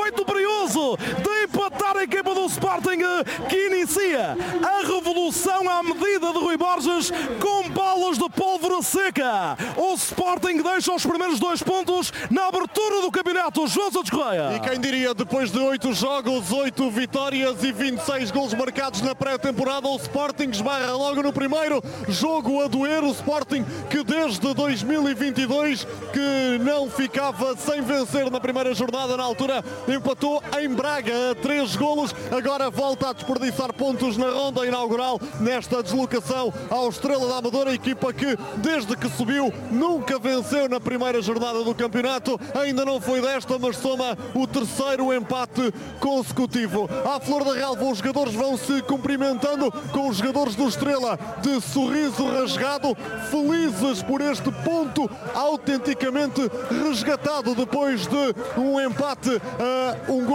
jeito brioso de empatar a equipa do Sporting, que inicia a revolução à medida de Rui Borges com bolas de pólvora seca. O Sporting deixa os primeiros 2 pontos na abertura do campeonato. João Santos Correia. E quem diria, depois de 8 jogos, 8 vitórias e 26 golos marcados na pré-temporada, o Sporting esbarra logo no primeiro jogo a doer. O Sporting que desde 2022 que não ficava sem vencer na primeira jornada, na altura empatou em Braga a 3 golos, agora volta a desperdiçar pontos na ronda inaugural nesta deslocação ao Estrela da Amadora, equipa que desde que subiu nunca venceu na primeira jornada do campeonato, ainda não foi desta, mas soma o terceiro empate consecutivo. À flor da relva, os jogadores vão se cumprimentando com os jogadores do Estrela de sorriso rasgado, felizes por este ponto autenticamente resgatado depois de um empate a 2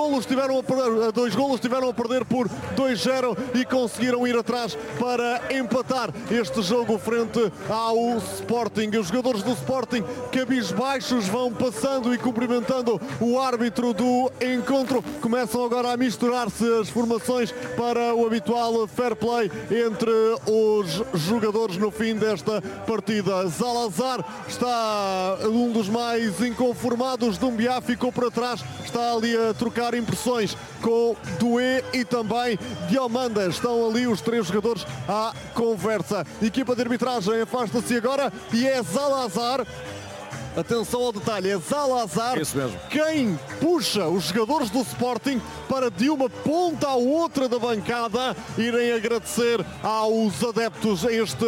golos, estiveram a perder por 2-0 e conseguiram ir atrás para empatar este jogo frente ao Sporting. Os jogadores do Sporting, cabisbaixos, vão passando e cumprimentando o árbitro do encontro. Começam agora a misturar-se as formações para o habitual fair play entre os jogadores no fim desta partida. Salazar está um dos mais inconformados. Dumbiá ficou para trás, está ali a trocar impressões com Doué e também Diomanda. Estão ali os 3 jogadores à conversa. Equipa de arbitragem afasta-se agora e é Salazar. Atenção ao detalhe, é Salazar quem puxa os jogadores do Sporting para de uma ponta à outra da bancada irem agradecer aos adeptos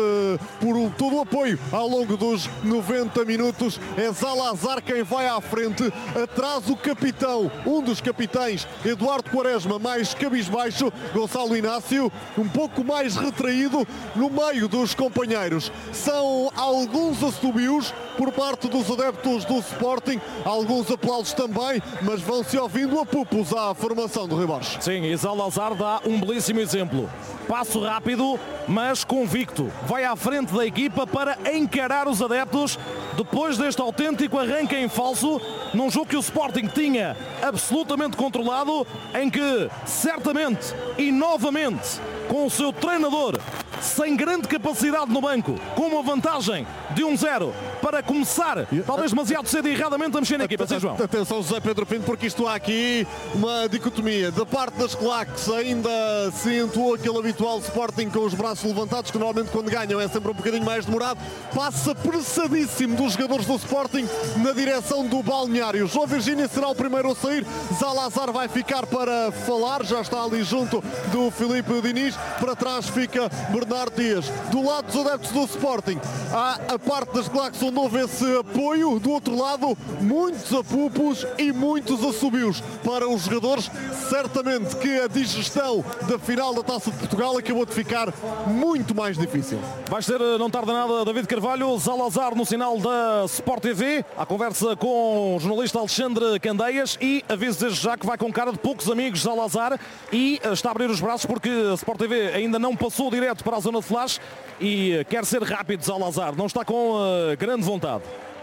por todo o apoio ao longo dos 90 minutos. É Salazar quem vai à frente, atrás o capitão, um dos capitães, Eduardo Quaresma, mais cabisbaixo, Gonçalo Inácio um pouco mais retraído no meio dos companheiros. São alguns assobios por parte dos adeptos do Sporting, alguns aplausos também, mas vão-se ouvindo apupos à formação do Rui Borges. Sim, e Salazar dá um belíssimo exemplo. Passo rápido, mas convicto. Vai à frente da equipa para encarar os adeptos depois deste autêntico arranque em falso, num jogo que o Sporting tinha absolutamente controlado, em que certamente e novamente com o seu treinador sem grande capacidade no banco, com uma vantagem de 1-0 para começar, talvez demasiado cedo e erradamente, a mexer na equipa. Sim, João. Atenção, José Pedro Pinto, porque isto há aqui uma dicotomia. Da parte das claques ainda se entoou aquele habitual Sporting com os braços levantados, que normalmente quando ganham é sempre um bocadinho mais demorado. Passa apressadíssimo dos jogadores do Sporting na direção do balneário. João Virgínia será o primeiro a sair. Salazar vai ficar para falar, já está ali junto do Filipe Diniz. Para trás fica Bernardo Dias. Do lado dos adeptos do Sporting há a parte das claques onde houve esse apoio. Do outro lado, muitos apupos e muitos assobios para os jogadores. Certamente que a digestão da final da Taça de Portugal acabou de ficar muito mais difícil. Vai ser, não tarda nada, David Carvalho. Salazar no sinal da Sport TV, à conversa com o jornalista Alexandre Candeias, e aviso desde já que vai com cara de poucos amigos Salazar e está a abrir os braços porque a Sport TV ainda não passou direto para a zona de flash e quer ser rápido. Salazar não está com grande vontade.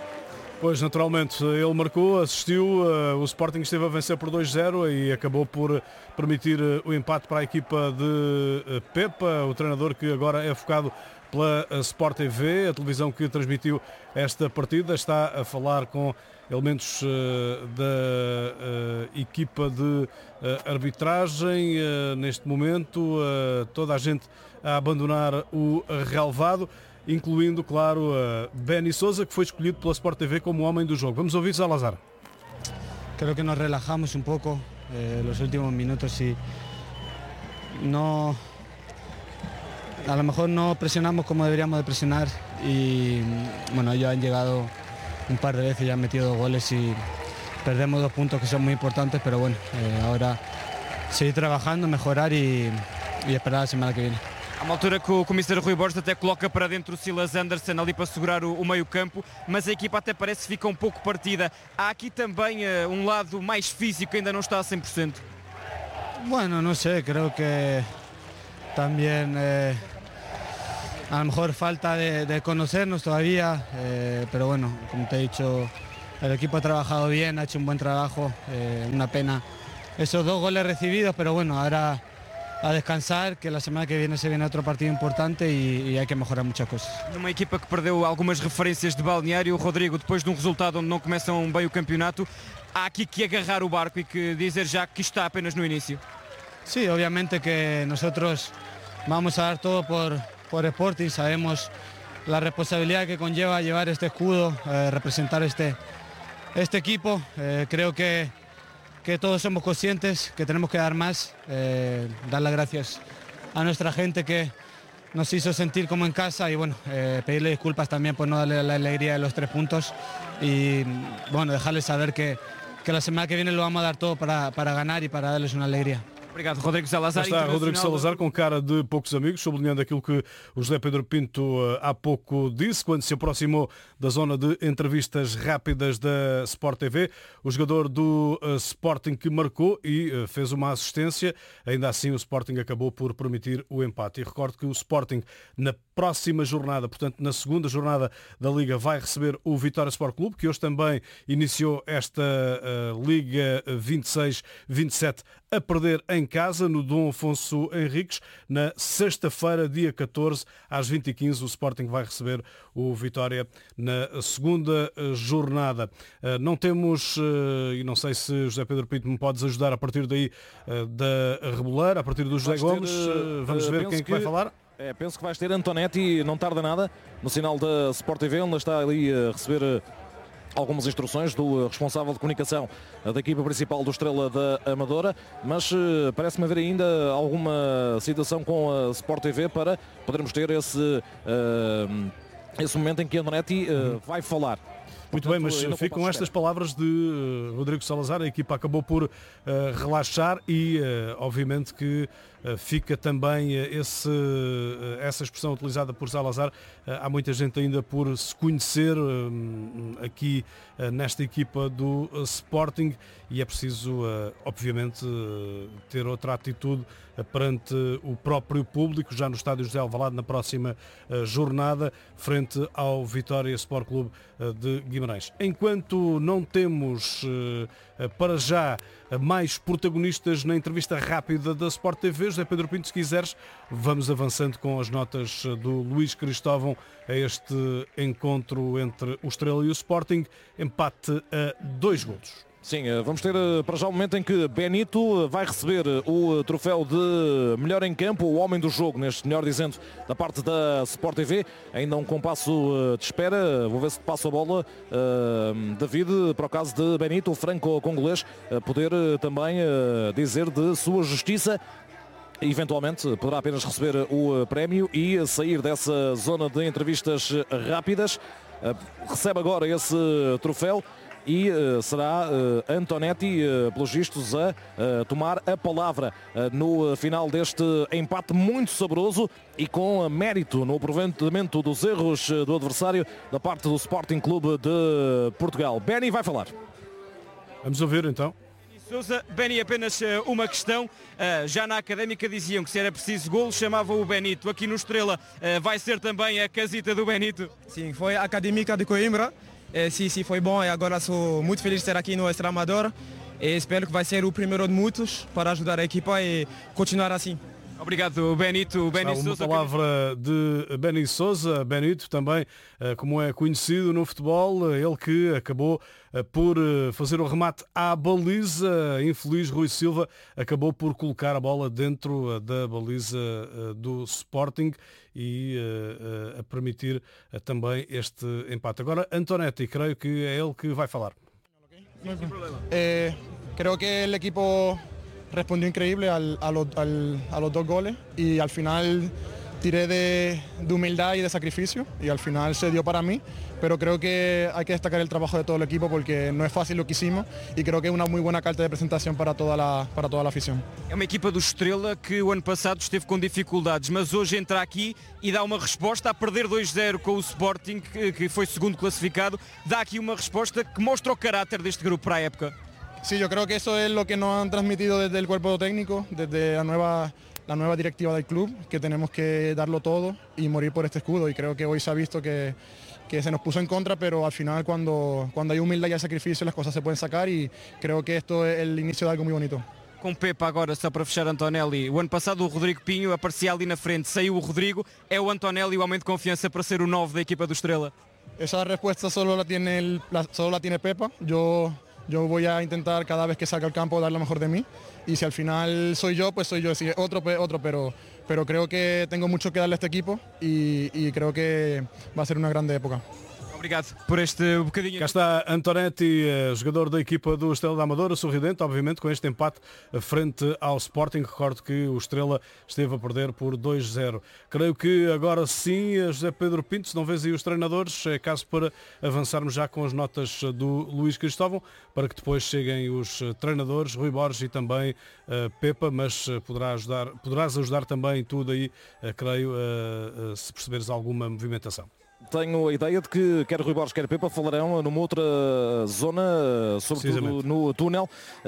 Pois, naturalmente, ele marcou, assistiu, o Sporting esteve a vencer por 2-0 e acabou por permitir o empate para a equipa de Pepa, o treinador que agora é focado pela Sport TV, a televisão que transmitiu esta partida. Está a falar com elementos da equipa de arbitragem. Neste momento, toda a gente a abandonar o relvado, incluindo, claro, Benny Sousa, que foi escolhido pela Sport TV como homem do jogo. Vamos ouvir Salazar. Creo que nos relajamos un poco los últimos minutos y no, a lo mejor no presionamos como deberíamos de presionar y bueno, ellos han llegado un par de veces, ya han metido 2 goles y perdemos 2 puntos que son muy importantes, pero bueno, ahora seguir trabajando, mejorar y esperar la semana que viene. Há uma altura que o comissário Rui Borges até coloca para dentro o Silas Anderson ali para segurar o meio campo, mas a equipa até parece que fica um pouco partida. Há aqui também um lado mais físico que ainda não está a 100%. Bueno, no sé, creo que también a lo mejor falta de conocernos todavía, pero bueno, como te he dicho, el equipo ha trabajado bien, ha hecho un buen trabajo, una pena esos 2 goles recibidos, pero bueno, ahora a descansar, que la semana que viene se viene otro partido importante y hay que mejorar muchas cosas. Numa equipa que perdeu algumas referências de balneário, Rodrigo, depois de um resultado onde não começam bem o campeonato, há aqui que agarrar o barco e que dizer já que isto está apenas no início. Sí, obviamente que nosotros vamos a dar todo por Sporting, sabemos la responsabilidad que conlleva llevar este escudo, representar este equipo. Creo que todos somos conscientes que tenemos que dar más, dar las gracias a nuestra gente que nos hizo sentir como en casa y bueno, pedirle disculpas también por no darle la alegría de los 3 puntos y bueno, dejarles saber que la semana que viene lo vamos a dar todo para ganar y para darles una alegría. Obrigado, Rodrigo Salazar. Está Rodrigo Salazar com cara de poucos amigos, sublinhando aquilo que o José Pedro Pinto há pouco disse, quando se aproximou da zona de entrevistas rápidas da Sport TV. O jogador do Sporting que marcou e fez uma assistência. Ainda assim, o Sporting acabou por permitir o empate. E recordo que o Sporting, na próxima jornada, portanto, na segunda jornada da Liga, vai receber o Vitória Sport Clube, que hoje também iniciou esta Liga 26-27 a perder em casa, no Dom Afonso Henriques. Na sexta-feira, dia 14, às 20h15, o Sporting vai receber o Vitória na segunda jornada. Não temos, e não sei se José Pedro Pinto me podes ajudar a partir daí da Reboleira, a partir do José Gomes, vamos ver quem é que vai falar. Penso que vais ter Antonetti, não tarda nada, no sinal da Sport TV, onde está ali a receber algumas instruções do responsável de comunicação da equipa principal do Estrela da Amadora, mas parece-me haver ainda alguma situação com a Sport TV para podermos ter esse momento em que Antonetti vai falar. Muito bem, mas ficam estas palavras de Rodrigo Salazar. A equipa acabou por relaxar e obviamente que fica também essa expressão utilizada por Salazar. Há muita gente ainda por se conhecer aqui nesta equipa do Sporting e é preciso, obviamente, ter outra atitude perante o próprio público, já no estádio José Alvalade, na próxima jornada, frente ao Vitória Sport Clube de Guimarães. Enquanto não temos, para já, mais protagonistas na entrevista rápida da Sport TV, José Pedro Pinto, se quiseres, vamos avançando com as notas do Luís Cristóvão a este encontro entre o Estrela e o Sporting, empate a 2 golos. Sim, vamos ter para já o momento em que Benito vai receber o troféu de melhor em campo, o homem do jogo, neste melhor dizendo, da parte da Sport TV. Ainda um compasso de espera, vou ver se passa a bola David, para o caso de Benito, o franco-congolês, poder também dizer de sua justiça. Eventualmente poderá apenas receber o prémio e sair dessa zona de entrevistas rápidas. Recebe agora esse troféu e será Antonetti, pelos vistos, a tomar a palavra no final deste empate muito saboroso e com mérito no aproveitamento dos erros do adversário da parte do Sporting Clube de Portugal. Benny vai falar. Vamos ouvir então. Sousa, Benny, apenas uma questão. Já na Académica diziam que se era preciso golo, chamavam o Benito. Aqui no Estrela vai ser também a casita do Benito? Sim, foi a Académica de Coimbra. Sim, foi bom e agora sou muito feliz de estar aqui no Estrela Amadora. Espero que vai ser o primeiro de muitos para ajudar a equipa e continuar assim. Obrigado, Benito. Benito Sousa. Uma palavra de Benny Sousa. Benito também, como é conhecido no futebol, ele que acabou por fazer o remate à baliza. Infeliz Rui Silva acabou por colocar a bola dentro da baliza do Sporting e a permitir também este empate. Agora, Antonetti, creio que é ele que vai falar. Creo que el equipo respondió increíble a los 2 goles y al final tiré de humildad y de sacrificio y al final se dio para mí, pero creo que hay que destacar el trabajo de todo el equipo porque no es fácil lo que hicimos y creo que es una muy buena carta de presentación para toda la afición. É uma equipa do Estrela que o ano passado esteve com dificuldades, mas hoje entra aqui e dá uma resposta a perder 2-0 com o Sporting, que foi segundo classificado, dá aqui uma resposta que mostra o caráter deste grupo para a época. Sí, yo creo que eso es lo que nos han transmitido desde el cuerpo técnico, desde la nueva directiva del club, que tenemos que darlo todo y morir por este escudo. Y creo que hoy se ha visto que se nos puso en contra, pero al final cuando hay humildad y hay sacrificio las cosas se pueden sacar y creo que esto es el inicio de algo muy bonito. com Pepa agora, só para fechar, Antonelli. O ano passado o Rodrigo Pinho aparecia ali na frente, saiu o Rodrigo. É o Antonelli o aumento de confiança para ser o 9 da equipa do Estrela? Esa respuesta solo la tiene Pepa. Yo voy a intentar cada vez que salga al campo dar lo mejor de mí. Y si al final soy yo, pues soy yo. Si es otro, pero creo que tengo mucho que darle a este equipo y creo que va a ser una grande época. Obrigado por este bocadinho. Cá está Antonetti, jogador da equipa do Estrela da Amadora, sorridente, obviamente, com este empate frente ao Sporting. Recordo que o Estrela esteve a perder por 2-0. Creio que agora sim, José Pedro Pinto, se não vês aí os treinadores, é caso para avançarmos já com as notas do Luís Cristóvão, para que depois cheguem os treinadores, Rui Borges e também Pepa, mas poderás ajudar também tudo aí, creio, se perceberes alguma movimentação. Tenho a ideia de que quer Rui Borges, quer Pepa falarão numa outra zona, sobretudo no túnel.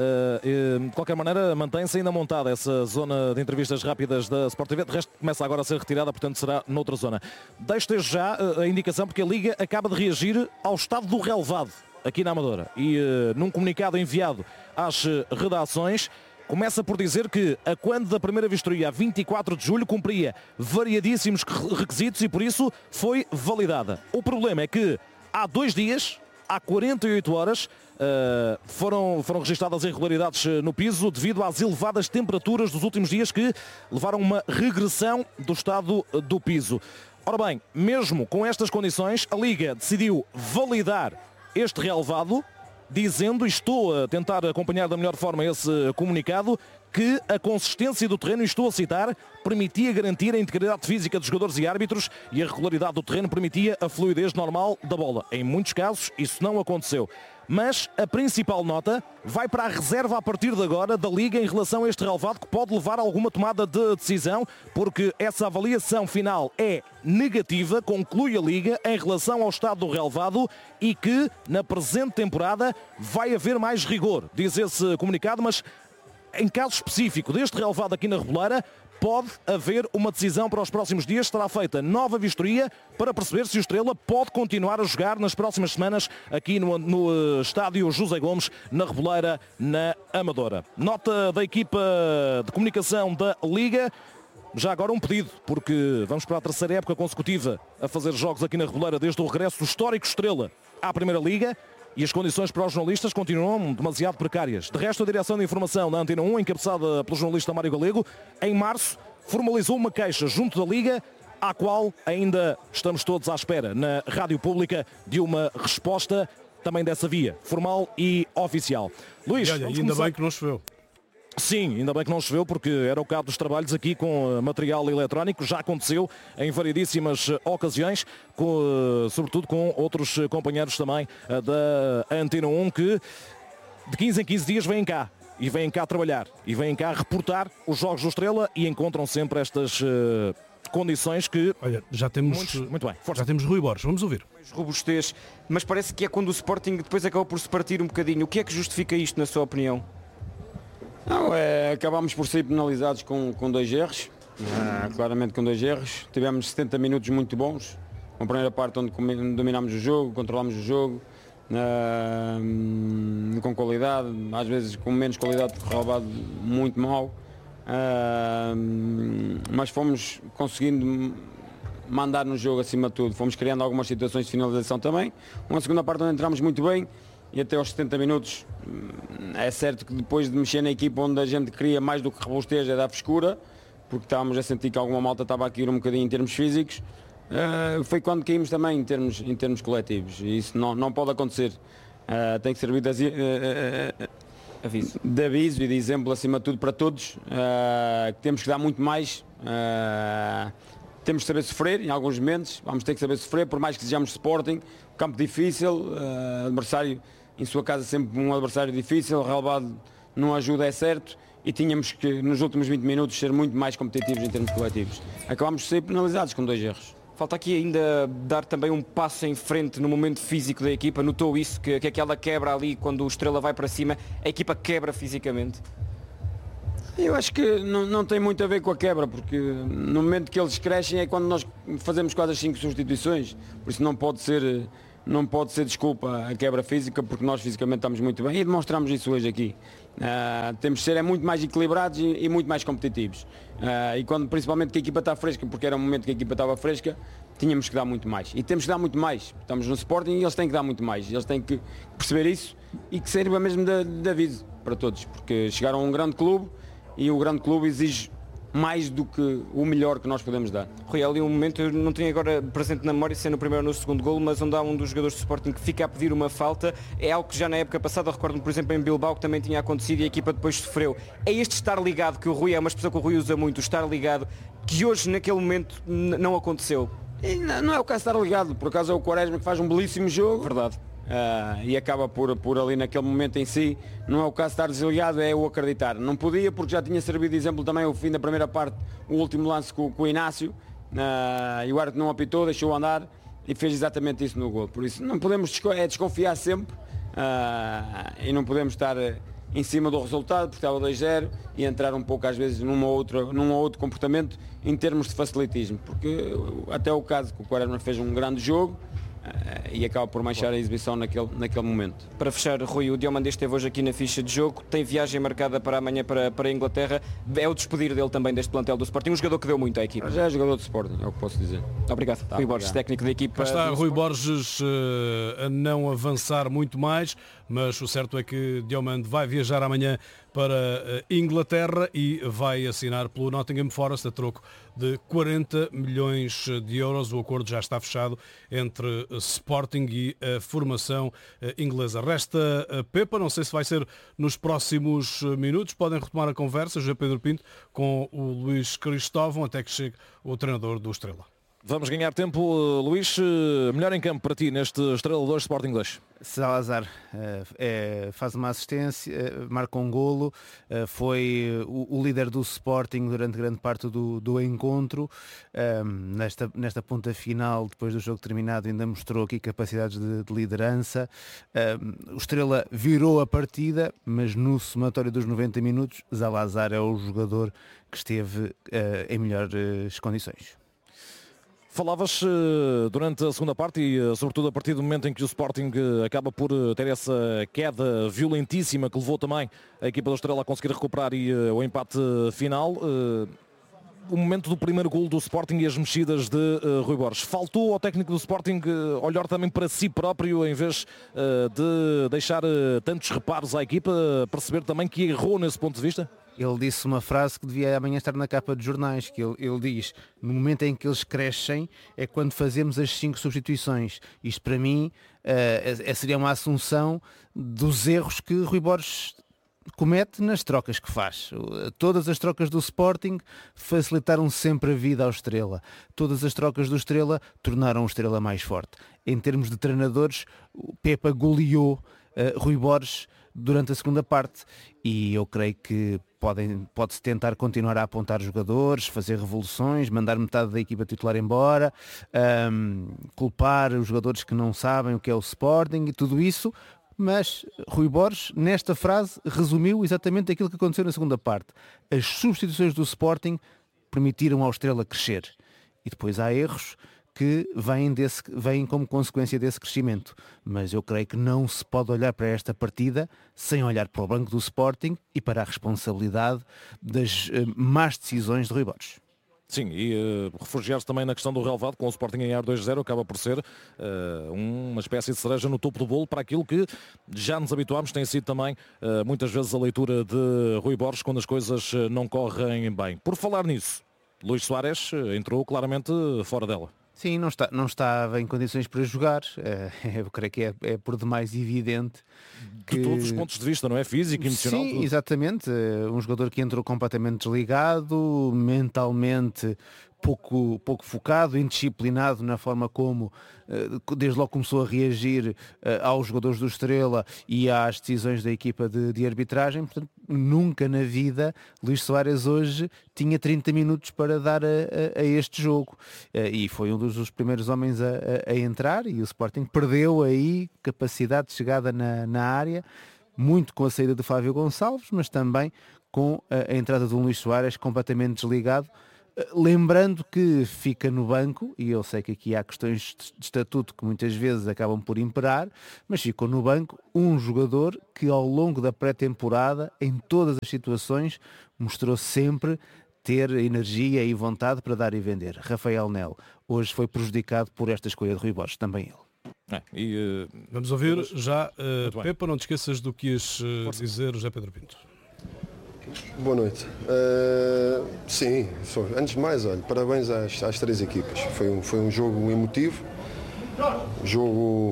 De qualquer maneira, mantém-se ainda montada essa zona de entrevistas rápidas da Sport TV. De resto, começa agora a ser retirada, portanto será noutra zona. Deixo desde já a indicação, porque a Liga acaba de reagir ao estado do relevado aqui na Amadora. E num comunicado enviado às redações, começa por dizer que a quando da primeira vistoria, a 24 de julho, cumpria variadíssimos requisitos e por isso foi validada. O problema é que há 2 dias, há 48 horas, foram registradas irregularidades no piso devido às elevadas temperaturas dos últimos dias que levaram uma regressão do estado do piso. Ora bem, mesmo com estas condições, a Liga decidiu validar este relevado, dizendo, e estou a tentar acompanhar da melhor forma esse comunicado, que a consistência do terreno, e estou a citar, permitia garantir a integridade física dos jogadores e árbitros e a regularidade do terreno permitia a fluidez normal da bola. Em muitos casos isso não aconteceu. Mas a principal nota vai para a reserva a partir de agora da Liga em relação a este relevado, que pode levar a alguma tomada de decisão, porque essa avaliação final é negativa, conclui a Liga, em relação ao estado do relevado e que na presente temporada vai haver mais rigor, diz esse comunicado, mas em caso específico deste relevado aqui na Reboleira, pode haver uma decisão para os próximos dias. Será feita nova vistoria para perceber se o Estrela pode continuar a jogar nas próximas semanas aqui no estádio José Gomes, na Reboleira, na Amadora. Nota da equipa de comunicação da Liga. Já agora um pedido, porque vamos para a terceira época consecutiva a fazer jogos aqui na Reboleira desde o regresso do histórico Estrela à Primeira Liga. E as condições para os jornalistas continuam demasiado precárias. De resto, a direção de informação da Antena 1, encabeçada pelo jornalista Mário Galego, em março formalizou uma queixa junto da Liga, à qual ainda estamos todos à espera, na rádio pública, de uma resposta também dessa via, formal e oficial. Luís, ainda bem que não choveu. Sim, ainda bem que não choveu, porque era o caso dos trabalhos aqui com material eletrónico. Já aconteceu em variedíssimas ocasiões, sobretudo com outros companheiros também da Antena 1, que de 15 em 15 dias vêm cá. E vêm cá trabalhar. E vêm cá reportar os jogos do Estrela e encontram sempre estas condições que... Olha, já temos... Muito bem, força. Já temos Rui Borges, vamos ouvir. Robustez, mas parece que é quando o Sporting depois acaba por se partir um bocadinho. O que é que justifica isto, na sua opinião? Não, acabámos por ser penalizados com 2 erros, claramente com 2 erros. Tivemos 70 minutos muito bons, uma primeira parte onde dominámos o jogo, controlámos o jogo, com qualidade, às vezes com menos qualidade, porque o relevado muito mal, mas fomos conseguindo mandar no jogo acima de tudo, fomos criando algumas situações de finalização também. Uma segunda parte onde entramos muito bem, e até aos 70 minutos é certo que depois de mexer na equipa onde a gente queria mais do que robustez é dar frescura, porque estávamos a sentir que alguma malta estava a cair um bocadinho em termos físicos, foi quando caímos também em termos coletivos, e isso não pode acontecer. Tem que servir de aviso e de exemplo acima de tudo para todos, que temos que dar muito mais. Temos que saber sofrer em alguns momentos, vamos ter que saber sofrer, por mais que sejamos Sporting, campo difícil, adversário em sua casa sempre um adversário difícil, o relevado não ajuda, é certo, e tínhamos que nos últimos 20 minutos ser muito mais competitivos em termos coletivos. Acabámos de ser penalizados com 2 erros. Falta aqui ainda dar também um passo em frente no momento físico da equipa. Notou isso, que aquela quebra ali, quando o Estrela vai para cima, a equipa quebra fisicamente? Eu acho que não tem muito a ver com a quebra, porque no momento que eles crescem é quando nós fazemos quase as 5 substituições, por isso não pode ser desculpa a quebra física, porque nós fisicamente estamos muito bem e demonstramos isso hoje aqui. Temos de ser muito mais equilibrados e muito mais competitivos. E quando principalmente que a equipa está fresca, porque era um momento que a equipa estava fresca, tínhamos que dar muito mais. E temos que dar muito mais. Estamos no Sporting e eles têm que dar muito mais. Eles têm que perceber isso e que sirva mesmo de aviso para todos, porque chegaram a um grande clube e o grande clube exige mais do que o melhor que nós podemos dar. Rui, ali um momento, eu não tenho agora presente na memória se é no primeiro ou no segundo golo, mas onde há um dos jogadores do Sporting que fica a pedir uma falta, é algo que já na época passada, recordo-me por exemplo em Bilbao, que também tinha acontecido e a equipa depois sofreu. É este estar ligado, que o Rui, é uma expressão que o Rui usa muito, o estar ligado, que hoje naquele momento não aconteceu. E não é o caso de estar ligado, por acaso é o Quaresma que faz um belíssimo jogo. Verdade. E acaba por ali naquele momento em si, não é o caso de estar desligado, é o acreditar. Não podia, porque já tinha servido de exemplo também o fim da primeira parte, o último lance com o Inácio, e o árbitro não apitou, deixou andar e fez exatamente isso no gol. Por isso não podemos desconfiar sempre, e não podemos estar em cima do resultado, porque estava 2-0, e entrar um pouco às vezes num ou outro comportamento em termos de facilitismo, porque até o caso que o Quaresma fez um grande jogo, e acaba por manchar a exibição naquele momento. Para fechar, Rui, o Diomandé esteve hoje aqui na ficha de jogo, tem viagem marcada para amanhã para a Inglaterra, é o despedir dele também deste plantel do Sporting, um jogador que deu muito à equipa. Já é jogador do Sporting, é o que posso dizer. Obrigado. Rui Borges, técnico da equipa. Está Rui Borges a não avançar muito mais, mas o certo é que Diomande vai viajar amanhã para a Inglaterra e vai assinar pelo Nottingham Forest a troco de 40 milhões de euros. O acordo já está fechado entre Sporting e a formação inglesa. Resta a Pepa, não sei se vai ser nos próximos minutos. Podem retomar a conversa, José Pedro Pinto, com o Luís Cristóvão, até que chegue o treinador do Estrela. Vamos ganhar tempo, Luís. Melhor em campo para ti neste Estrela 2 Sporting 2? Salazar faz uma assistência, marca um golo, foi o líder do Sporting durante grande parte do encontro. Nesta ponta final, depois do jogo terminado, ainda mostrou aqui capacidades de liderança. O Estrela virou a partida, mas no somatório dos 90 minutos, Salazar é o jogador que esteve em melhores condições. Falavas durante a segunda parte e sobretudo a partir do momento em que o Sporting acaba por ter essa queda violentíssima que levou também a equipa da Estrela a conseguir recuperar e o empate final. O momento do primeiro golo do Sporting e as mexidas de Rui Borges. Faltou ao técnico do Sporting olhar também para si próprio em vez de deixar tantos reparos à equipa, perceber também que errou nesse ponto de vista? Ele disse uma frase que devia amanhã estar na capa de jornais, que ele diz: no momento em que eles crescem é quando fazemos as 5 substituições. Isto para mim seria uma assunção dos erros que Rui Borges comete nas trocas que faz. Todas as trocas do Sporting facilitaram sempre a vida ao Estrela. Todas as trocas do Estrela tornaram o Estrela mais forte. Em termos de treinadores, o Pepa goleou Rui Borges durante a segunda parte e eu creio que pode-se tentar continuar a apontar jogadores, fazer revoluções, mandar metade da equipa titular embora, culpar os jogadores que não sabem o que é o Sporting e tudo isso, mas Rui Borges, nesta frase, resumiu exatamente aquilo que aconteceu na segunda parte. As substituições do Sporting permitiram ao Estrela crescer. E depois há erros que vêm como consequência desse crescimento. Mas eu creio que não se pode olhar para esta partida sem olhar para o banco do Sporting e para a responsabilidade das más decisões de Rui Borges. Sim, e refugiar-se também na questão do relevado, com o Sporting em 2-0, acaba por ser uma espécie de cereja no topo do bolo para aquilo que já nos habituámos, tem sido também muitas vezes a leitura de Rui Borges quando as coisas não correm bem. Por falar nisso, Luís Soares entrou claramente fora dela. Sim, não estava em condições para jogar. Eu creio que é por demais evidente que... De todos os pontos de vista, não é? Físico, emocional. Sim, tudo. Exatamente. Um jogador que entrou completamente desligado, mentalmente pouco focado, indisciplinado na forma como desde logo começou a reagir aos jogadores do Estrela e às decisões da equipa de arbitragem. Portanto, nunca na vida Luís Soares hoje tinha 30 minutos para dar a este jogo. E foi um dos primeiros homens a entrar e o Sporting perdeu aí capacidade de chegada na área, muito com a saída de Flávio Gonçalves, mas também com a entrada de um Luís Soares completamente desligado. lembrando que fica no banco, e eu sei que aqui há questões de estatuto que muitas vezes acabam por imperar, mas ficou no banco um jogador que ao longo da pré-temporada, em todas as situações, mostrou sempre ter energia e vontade para dar e vender. Rafael Nel hoje foi prejudicado por esta escolha de Rui Borges, também ele. Vamos ouvir já Pepa, não te esqueças do que ias dizer, José Pedro Pinto. Boa noite. Sim, antes de mais, olha, parabéns às 3 equipas. Foi um jogo emotivo, jogo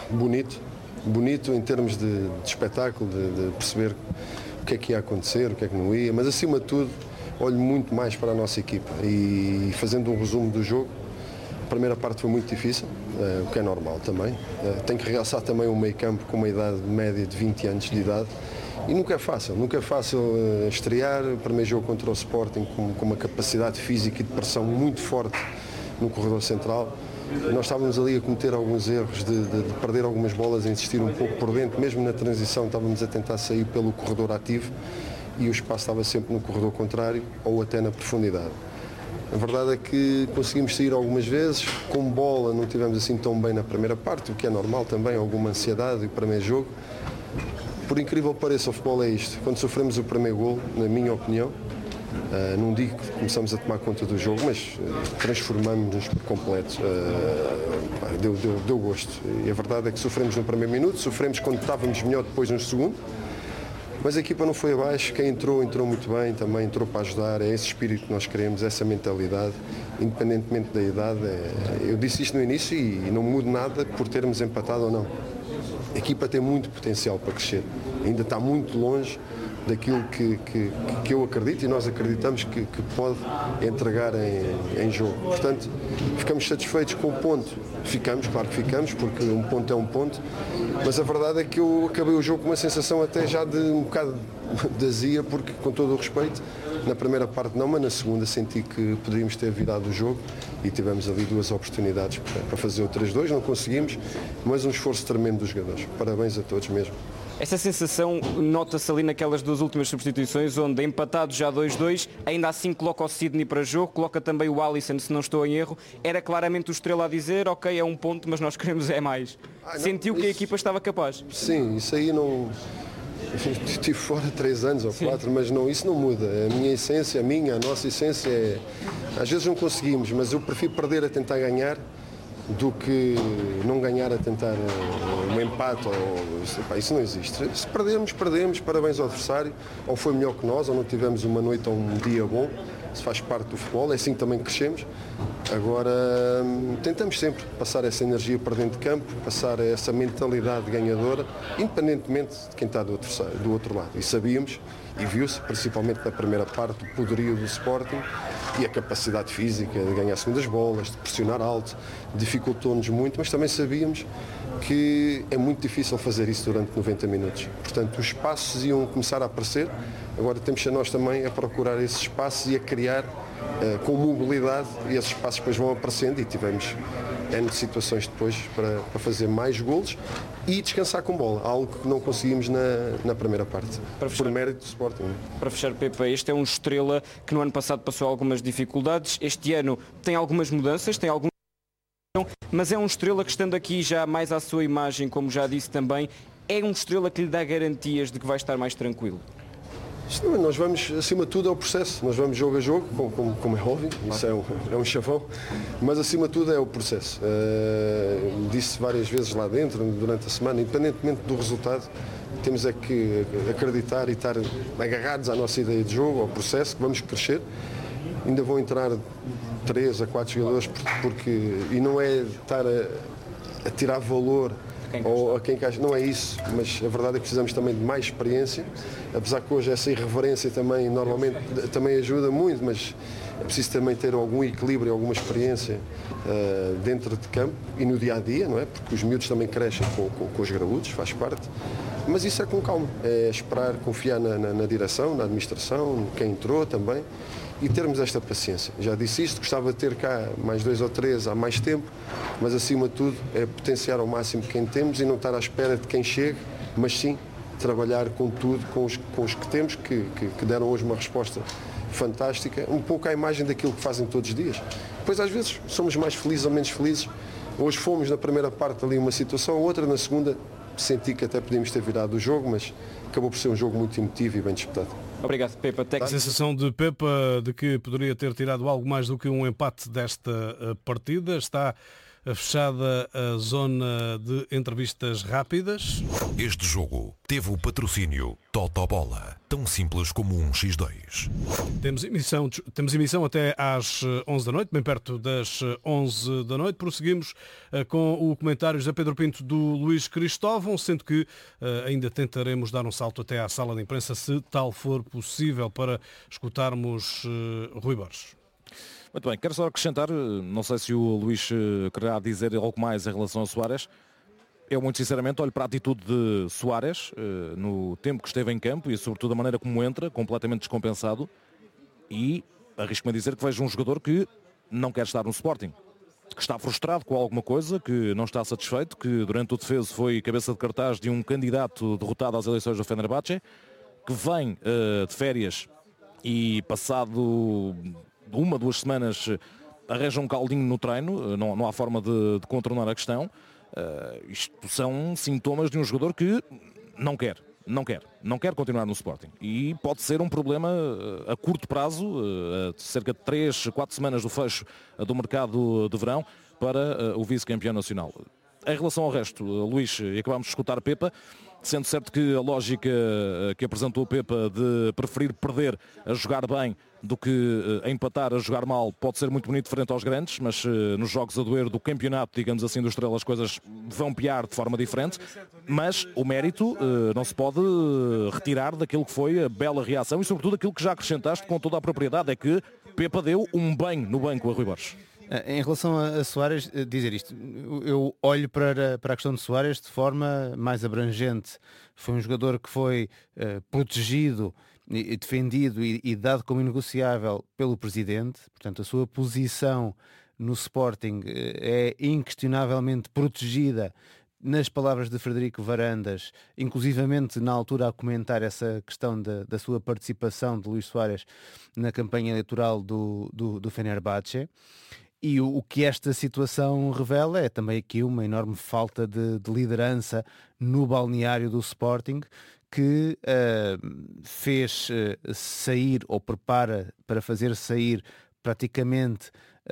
bonito em termos de espetáculo, de perceber o que é que ia acontecer, o que é que não ia, mas acima de tudo olho muito mais para a nossa equipa e fazendo um resumo do jogo, a primeira parte foi muito difícil, o que é normal também. Tenho que realçar também um meio campo com uma idade média de 20 anos de idade e nunca é fácil estrear o primeiro jogo contra o Sporting com uma capacidade física e de pressão muito forte no corredor central. Nós estávamos ali a cometer alguns erros de perder algumas bolas, a insistir um pouco por dentro, mesmo na transição estávamos a tentar sair pelo corredor ativo e o espaço estava sempre no corredor contrário ou até na profundidade. A verdade é que conseguimos sair algumas vezes, com bola não tivemos assim tão bem na primeira parte, o que é normal também, alguma ansiedade, o primeiro jogo. Por incrível que pareça, o futebol é isto. Quando sofremos o primeiro golo, na minha opinião, não digo que começamos a tomar conta do jogo, mas transformamos-nos por completo. Deu gosto. E a verdade é que sofremos no primeiro minuto, sofremos quando estávamos melhor depois no segundo. Mas a equipa não foi abaixo, quem entrou muito bem, também entrou para ajudar, é esse espírito que nós queremos, essa mentalidade, independentemente da idade. Eu disse isto no início e não mudo nada por termos empatado ou não. A equipa tem muito potencial para crescer, ainda está muito longe daquilo que eu acredito e nós acreditamos que pode entregar em jogo. Portanto, ficamos satisfeitos com o ponto. Claro que ficamos, porque um ponto é um ponto, mas a verdade é que eu acabei o jogo com uma sensação até já de um bocado de azia, porque, com todo o respeito, na primeira parte não, mas na segunda senti que poderíamos ter virado o jogo e tivemos ali 2 oportunidades para fazer o 3-2, não conseguimos, mas um esforço tremendo dos jogadores. Parabéns a todos mesmo. Essa sensação nota-se ali naquelas 2 últimas substituições, onde empatados já 2-2, ainda assim coloca o Sidney para jogo, coloca também o Alisson, se não estou em erro. Era claramente o Estrela a dizer, ok, é um ponto, mas nós queremos é mais. Sentiu que a equipa estava capaz? Sim, isso aí não... Estive fora 3 anos ou 4, mas não, isso não muda. A minha essência, a nossa essência é... Às vezes não conseguimos, mas eu prefiro perder a tentar ganhar do que não ganhar a tentar um empate. Isso não existe. Se perdemos, parabéns ao adversário, ou foi melhor que nós, ou não tivemos uma noite ou um dia bom. Isso faz parte do futebol, é assim que também crescemos. Agora, tentamos sempre passar essa energia para dentro de campo, passar essa mentalidade ganhadora, independentemente de quem está do outro lado. E sabíamos, e viu-se, principalmente na primeira parte, o poderio do Sporting e a capacidade física de ganhar segundas bolas, de pressionar alto, dificultou-nos muito, mas também sabíamos que é muito difícil fazer isso durante 90 minutos. Portanto, os espaços iam começar a aparecer, agora temos a nós também a procurar esses espaços e a criar com mobilidade, e esses espaços depois vão aparecendo e tivemos N situações depois para fazer mais golos e descansar com bola, algo que não conseguimos na primeira parte, por mérito do Sporting. Para fechar, Pepa, este é um Estrela que no ano passado passou algumas dificuldades, este ano tem algumas mudanças, tem algum, mas é um Estrela que, estando aqui já mais à sua imagem, como já disse também, é um Estrela que lhe dá garantias de que vai estar mais tranquilo. Nós vamos, acima de tudo, é o processo. Nós vamos jogo a jogo, como é óbvio, isso é um chavão, mas acima de tudo é o processo. Disse várias vezes lá dentro, durante a semana, independentemente do resultado, temos é que acreditar e estar agarrados à nossa ideia de jogo, ao processo, que vamos crescer. Ainda vão entrar 3 a 4 jogadores, e não é estar a tirar valor ou a quem encaixa, não é isso, mas a verdade é que precisamos também de mais experiência, apesar que hoje essa irreverência também normalmente também ajuda muito, mas é preciso também ter algum equilíbrio, alguma experiência dentro de campo e no dia a dia, não é? Porque os miúdos também crescem com os graúdos, faz parte, mas isso é com calma, é esperar, confiar na direção, na administração, quem entrou também, e termos esta paciência. Já disse isto, gostava de ter cá mais 2 ou 3 há mais tempo, mas acima de tudo é potenciar ao máximo quem temos e não estar à espera de quem chegue, mas sim trabalhar com tudo, com os que temos, que deram hoje uma resposta fantástica, um pouco à imagem daquilo que fazem todos os dias. Depois às vezes somos mais felizes ou menos felizes. Hoje fomos na primeira parte ali uma situação, outra na segunda senti que até podíamos ter virado o jogo, mas acabou por ser um jogo muito emotivo e bem disputado. Obrigado, Pepa. A sensação de Pepa de que poderia ter tirado algo mais do que um empate desta partida. Está fechada a zona de entrevistas rápidas. Este jogo teve o patrocínio Totobola, tão simples como um X2. Temos emissão até às 11 da noite, bem perto das 11 da noite. Prosseguimos com o comentário de Pedro Pinto do Luís Cristóvão, sendo que ainda tentaremos dar um salto até à sala de imprensa, se tal for possível, para escutarmos Rui Borges. Muito bem, quero só acrescentar, não sei se o Luís quererá dizer algo mais em relação a Soares. Eu muito sinceramente olho para a atitude de Soares no tempo que esteve em campo e sobretudo a maneira como entra, completamente descompensado, e arrisco-me a dizer que vejo um jogador que não quer estar no Sporting, que está frustrado com alguma coisa, que não está satisfeito, que durante o defeso foi cabeça de cartaz de um candidato derrotado às eleições do Fenerbahçe, que vem de férias e passado 1-2 semanas arranja um caldinho no treino, não há forma de contornar a questão. Isto são sintomas de um jogador que não quer continuar no Sporting, e pode ser um problema a curto prazo, cerca de 3-4 semanas do fecho do mercado de verão, para o vice-campeão nacional. Em relação ao resto, Luís, acabámos de escutar Pepa, sendo certo que a lógica que apresentou Pepa de preferir perder a jogar bem do que empatar a jogar mal pode ser muito bonito frente aos grandes, mas nos jogos a doer do campeonato, digamos assim, do Estrela, as coisas vão piar de forma diferente, mas o mérito não se pode retirar daquilo que foi a bela reação e sobretudo aquilo que já acrescentaste com toda a propriedade, é que Pepa deu um banho no banco a Rui Borges. Em relação a Soares, dizer isto, eu olho para a questão de Soares de forma mais abrangente. Foi um jogador que foi protegido e defendido e dado como inegociável pelo Presidente, portanto a sua posição no Sporting é inquestionavelmente protegida, nas palavras de Frederico Varandas, inclusivamente na altura a comentar essa questão da sua participação de Luís Soares na campanha eleitoral do Fenerbahçe. E o que esta situação revela é também aqui uma enorme falta de liderança no balneário do Sporting, que fez sair, ou prepara para fazer sair praticamente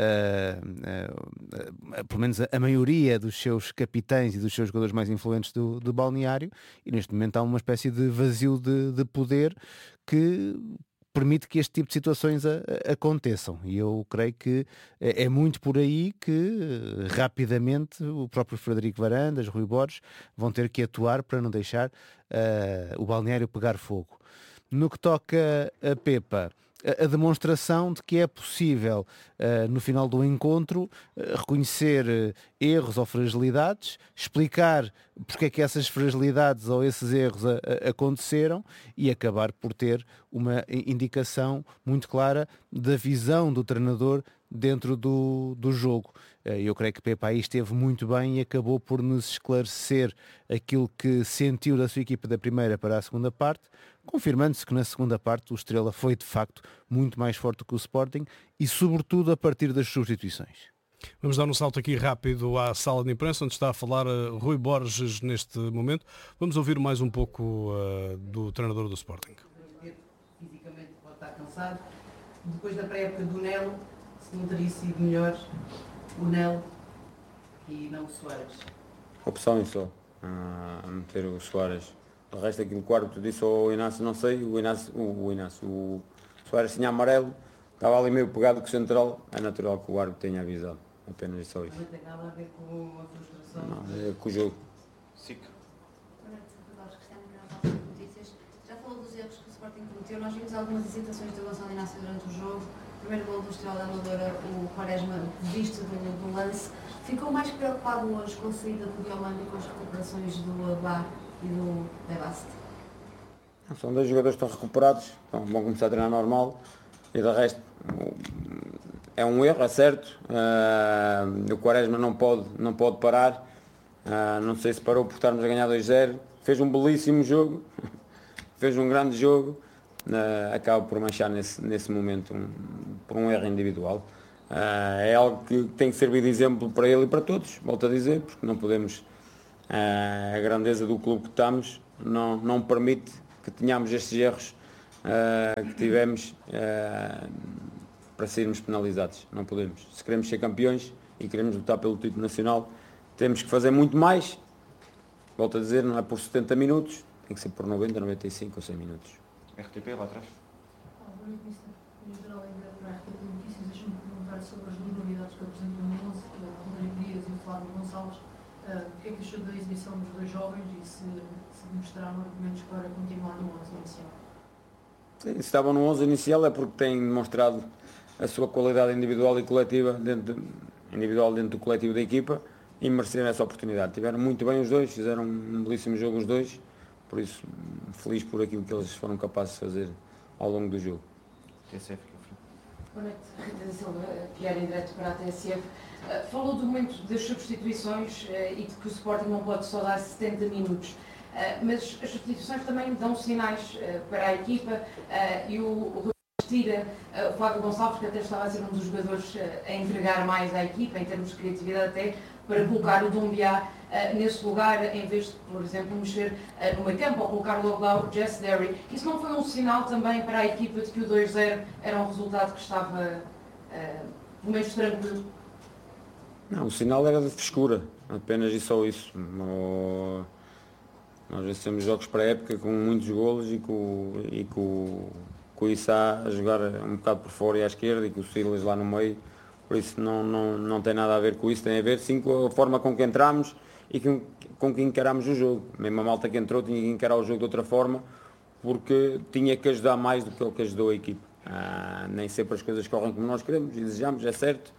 pelo menos a maioria dos seus capitães e dos seus jogadores mais influentes do balneário, e neste momento há uma espécie de vazio de poder que permite que este tipo de situações aconteçam, e eu creio que é muito por aí que rapidamente o próprio Frederico Varandas, Rui Borges, vão ter que atuar para não deixar o balneário pegar fogo. No que toca a Pepa, a demonstração de que é possível, no final do encontro, reconhecer erros ou fragilidades, explicar porque é que essas fragilidades ou esses erros aconteceram e acabar por ter uma indicação muito clara da visão do treinador dentro do jogo. Eu creio que Pepa aí esteve muito bem e acabou por nos esclarecer aquilo que sentiu da sua equipa da primeira para a segunda parte, confirmando-se que na segunda parte o Estrela foi de facto muito mais forte que o Sporting e sobretudo a partir das substituições. Vamos dar um salto aqui rápido à sala de imprensa, onde está a falar Rui Borges neste momento. Vamos ouvir mais um pouco do treinador do Sporting. Fisicamente pode estar cansado. Depois da pré-época do Nelo, se não teria sido melhor o Nelo e não o Soares? Opção só, a meter o Soares. O resto aqui no quarto disse ao Inácio, não sei, o Soares tinha amarelo, estava ali meio pegado com o central, é natural que o árbitro tenha avisado, apenas só isso. Não tem nada a ver com a frustração? Não, é com o jogo. Já falou dos erros que o Sporting cometeu, nós vimos algumas hesitações do Gonçalo Inácio durante o jogo. O primeiro gol do Estrela da Amadora, o Quaresma, visto do lance, ficou mais preocupado hoje com a saída do Diomande e com as recuperações do Abá e do Debast? São dois jogadores que estão recuperados, então vão começar a treinar normal e de resto é um erro, é certo. O Quaresma não pode parar, não sei se parou por estarmos a ganhar 2-0, fez um belíssimo jogo, fez um grande jogo, acaba por manchar nesse momento por um erro individual. É algo que tem que servir de exemplo para ele e para todos, volto a dizer, porque não podemos, a grandeza do clube que estamos não permite que tenhamos estes erros que tivemos para sermos penalizados. Não podemos. Se queremos ser campeões e queremos lutar pelo título nacional, temos que fazer muito mais. Volto a dizer, não é por 70 minutos, tem que ser por 90, 95 ou 100 minutos. RTP lá atrás. Sobre as duas novidades que apresentam no 11, o Rodrigo Dias e o Flávio Gonçalves, o que é que achou da exibição dos dois jovens e se demonstraram argumentos para continuar no 11 inicial? Sim, se estavam no 11 inicial é porque têm demonstrado a sua qualidade individual e coletiva dentro do coletivo da equipa e mereceram essa oportunidade. Tiveram muito bem os dois, fizeram um belíssimo jogo os dois, por isso feliz por aquilo que eles foram capazes de fazer ao longo do jogo. Boa noite, Rita da Silva, Pierre em direto para a TSF. Falou do momento das substituições e de que o Sporting não pode só dar 70 minutos, mas as substituições também dão sinais para a equipa e o tira o Flávio Gonçalves, que até estava a ser um dos jogadores a entregar mais à equipa, em termos de criatividade até, para colocar o Doumbia nesse lugar, em vez de, por exemplo, mexer no meio campo ou colocar logo lá o Jess Derry. Isso não foi um sinal também para a equipa de que o 2-0 era um resultado que estava pelo menos tranquilo? Não, o sinal era de frescura, apenas e só isso. Nós vencemos jogos para a época com muitos golos e com o Issa a jogar um bocado por fora e à esquerda e com o Silas lá no meio. Por isso não tem nada a ver com isso, tem a ver sim com a forma com que entramos e com que encaramos o jogo. Mesmo a malta que entrou tinha que encarar o jogo de outra forma, porque tinha que ajudar mais do que o que ajudou a equipe. Nem sempre as coisas correm como nós queremos e desejamos, é certo.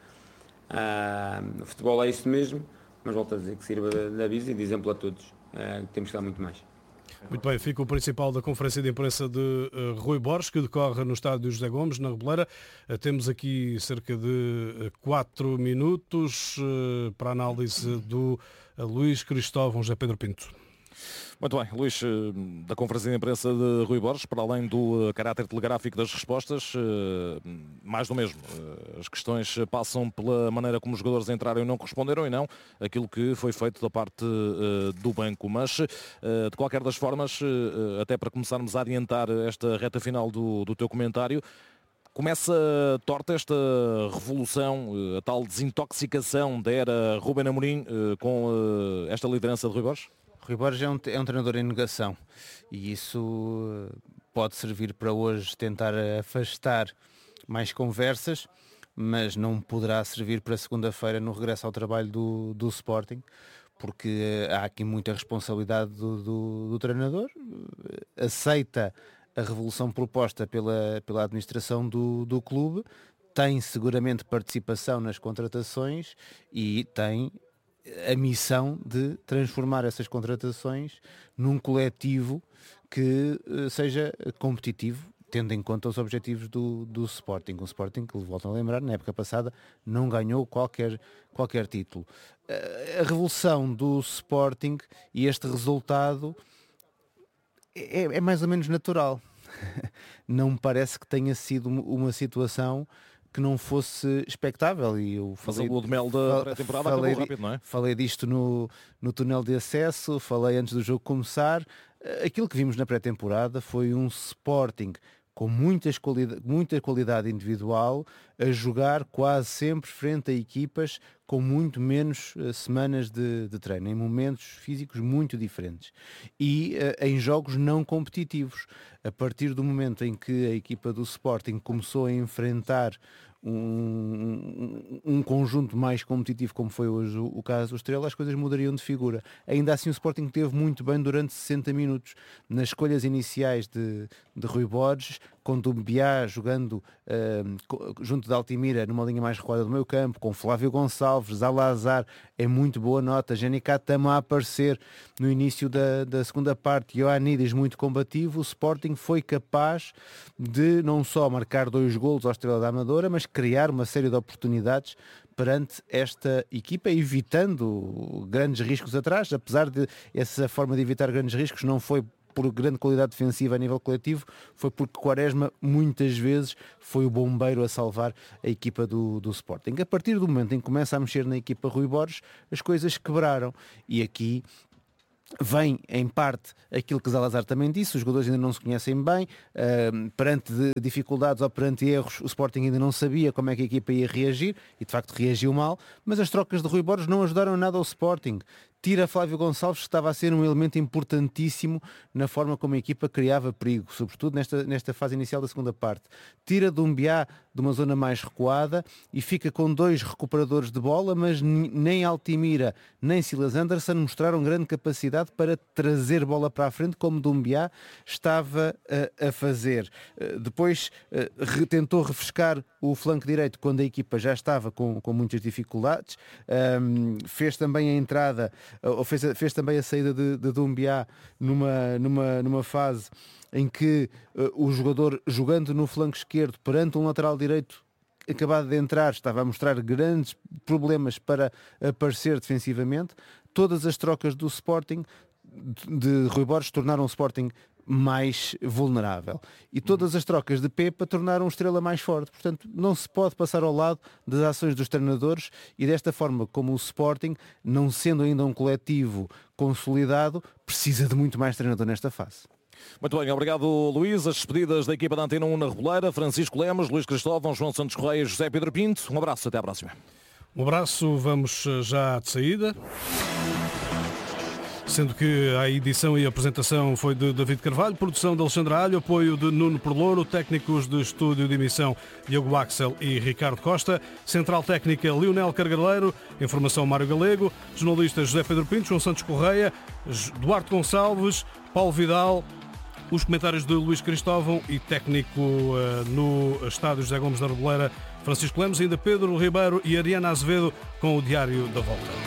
O futebol é isso mesmo, mas volto a dizer que sirva de aviso e de exemplo a todos. Temos que dar muito mais. Muito bem, fica o principal da conferência de imprensa de Rui Borges, que decorre no estádio José Gomes, na Rebeleira. Temos aqui cerca de 4 minutos para a análise do Luís Cristóvão José Pedro Pinto. Muito bem, Luís, da conferência de imprensa de Rui Borges, para além do caráter telegráfico das respostas, mais do mesmo. As questões passam pela maneira como os jogadores entraram e não corresponderam e não aquilo que foi feito da parte do banco. Mas, de qualquer das formas, até para começarmos a adiantar esta reta final do teu comentário, começa torta esta revolução, a tal desintoxicação da era Ruben Amorim com esta liderança de Rui Borges? Rui Borges é um treinador em negação e isso pode servir para hoje tentar afastar mais conversas, mas não poderá servir para segunda-feira no regresso ao trabalho do Sporting, porque há aqui muita responsabilidade do treinador. Aceita a revolução proposta pela administração do clube, tem seguramente participação nas contratações e tem a missão de transformar essas contratações num coletivo que seja competitivo, tendo em conta os objetivos do Sporting. O Sporting, que voltam a lembrar, na época passada não ganhou qualquer título. A revolução do Sporting e este resultado é mais ou menos natural. Não me parece que tenha sido uma situação que não fosse expectável. E eu falei, mas o lua de mel da pré-temporada acabou rápido, não é? Falei disto no túnel de acesso, falei antes do jogo começar. Aquilo que vimos na pré-temporada foi um Sporting com muita qualidade individual, a jogar quase sempre frente a equipas com muito menos semanas de treino, em momentos físicos muito diferentes e em jogos não competitivos. A partir do momento em que a equipa do Sporting começou a enfrentar um conjunto mais competitivo, como foi hoje o caso do Estrela, as coisas mudariam de figura. Ainda assim o Sporting teve muito bem durante 60 minutos. Nas escolhas iniciais de Rui Borges, com Doumbia jogando junto de Altimira numa linha mais recuada do meio campo, com Flávio Gonçalves, Zalazar é muito boa nota, Janica Tama a aparecer no início da segunda parte, Ioannidis muito combativo. O Sporting foi capaz de não só marcar 2 golos ao Estrela da Amadora, mas criar uma série de oportunidades perante esta equipa, evitando grandes riscos atrás, apesar de essa forma de evitar grandes riscos não foi por grande qualidade defensiva a nível coletivo, foi porque Quaresma muitas vezes foi o bombeiro a salvar a equipa do Sporting. A partir do momento em que começa a mexer na equipa Rui Borges, as coisas quebraram, e aqui vem em parte aquilo que Zalazar também disse: os jogadores ainda não se conhecem bem, perante dificuldades ou perante erros o Sporting ainda não sabia como é que a equipa ia reagir, e de facto reagiu mal, mas as trocas de Rui Borges não ajudaram nada ao Sporting. Tira Flávio Gonçalves, que estava a ser um elemento importantíssimo na forma como a equipa criava perigo, sobretudo nesta fase inicial da segunda parte. Tira Doumbia de uma zona mais recuada e fica com 2 recuperadores de bola, mas nem Altimira nem Silas Anderson mostraram grande capacidade para trazer bola para a frente, como Doumbia estava a fazer. Depois tentou refrescar o flanco direito quando a equipa já estava com muitas dificuldades. Fez também a entrada, ou fez também a saída de Doumbia numa fase em que o jogador, jogando no flanco esquerdo perante um lateral direito acabado de entrar, estava a mostrar grandes problemas para aparecer defensivamente. Todas as trocas do Sporting de Rui Borges tornaram o Sporting mais vulnerável, e todas as trocas de Pepa tornaram o Estrela mais forte. Portanto, não se pode passar ao lado das ações dos treinadores, e desta forma como o Sporting, não sendo ainda um coletivo consolidado, precisa de muito mais treinador nesta fase. Muito bem, obrigado Luís. As despedidas da equipa da Antena 1 na Reboleira: Francisco Lemos, Luís Cristóvão, João Santos Correia e José Pedro Pinto. Um abraço, até à próxima. Um abraço, vamos já de saída. Sendo que a edição e a apresentação foi de David Carvalho, produção de Alexandre Alho, apoio de Nuno Perlouro, técnicos de estúdio de emissão Diogo Axel e Ricardo Costa, central técnica Lionel Cargaleiro, informação Mário Galego, jornalistas José Pedro Pinto, João Santos Correia, Duarte Gonçalves, Paulo Vidal, os comentários de Luís Cristóvão e técnico no estádio José Gomes da Reboleira, Francisco Lemos, ainda Pedro Ribeiro e Ariana Azevedo com o Diário da Volta.